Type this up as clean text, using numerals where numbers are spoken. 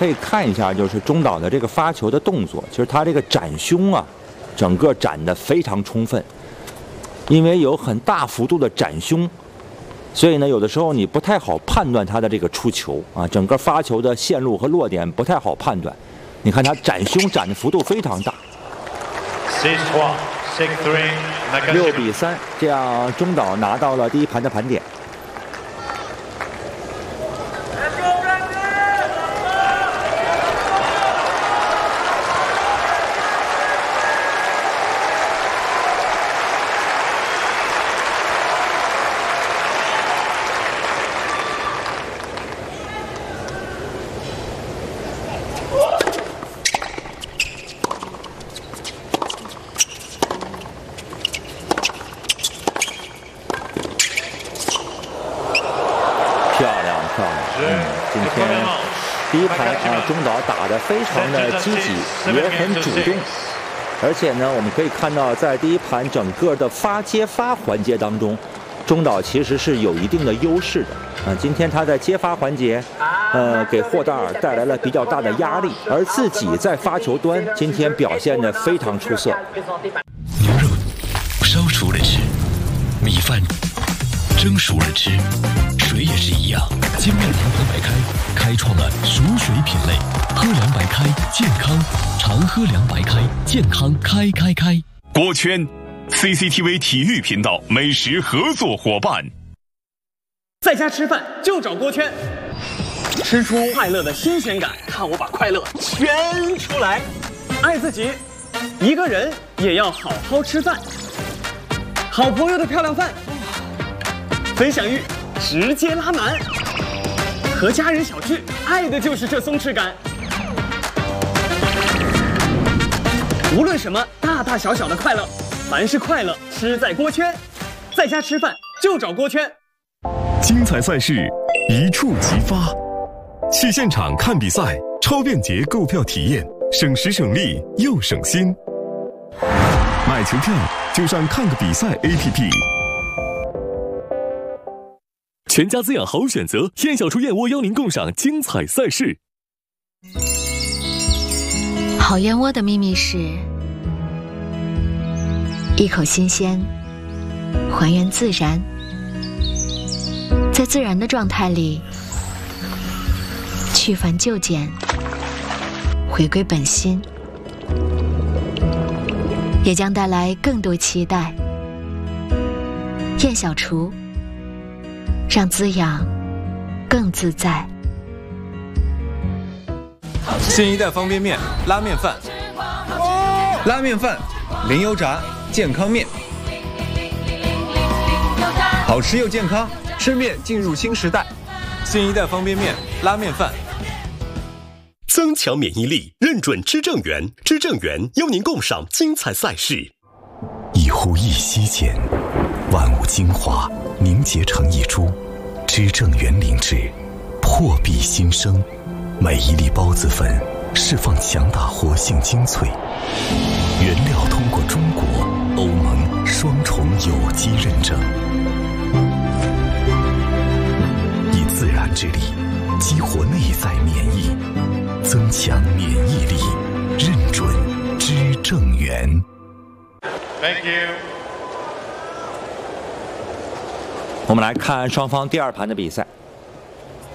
可以看一下，就是中岛的这个发球的动作，其实他这个展胸啊，整个展得非常充分，因为有很大幅度的展胸，所以呢，有的时候你不太好判断他的这个出球啊，整个发球的线路和落点不太好判断。你看他展胸展的幅度非常大。6-3，这样中岛拿到了第一盘的盘点。今天第一盘中岛打得非常的积极，也很主动，而且呢，我们可以看到在第一盘整个的接发环节当中，中岛其实是有一定的优势的。今天他在接发环节，给霍达尔带来了比较大的压力，而自己在发球端今天表现得非常出色。 牛肉烧熟了吃，米饭蒸熟了吃，水也是一样。精酿长河白开开创了熟水品类，喝凉白开健康，常喝凉白开健康开。 锅圈 CCTV 体育频道美食合作伙伴。 在家吃饭就找锅圈，吃出快乐的新鲜感，看我把快乐圈出来。爱自己，一个人也要好好吃饭。好朋友的漂亮饭，分享欲直接拉满。和家人小聚，爱的就是这松弛感。无论什么大大小小的快乐，凡是快乐吃在锅圈。在家吃饭就找锅圈。 精彩赛事一触即发，去现场看比赛，超便捷购票体验，省时省力又省心。买球票就上看个比赛 APP。 全家滋养好选择，燕小厨燕窝邀您共赏精彩赛事。 好燕窝的秘密是一口新鲜，还原自然，在自然的状态里去繁就简，回归本心，也将带来更多期待。燕小厨，让滋养更自在。 新一代方便面拉面饭，拉面饭零油炸健康面，好吃又健康，吃面进入新时代。新一代方便面拉面饭， 增强免疫力，认准知正源，知正源邀您共赏精彩赛事。 一呼一吸间，万物精华凝结成一株，知正源灵芝破壁新生，每一粒孢子粉释放强大活性精粹，原料通过中国、欧盟双重有机认证，以自然之力激活内在免疫，增强免疫力，认准知正源。 Thank you。我们来看双方第二盘的比赛。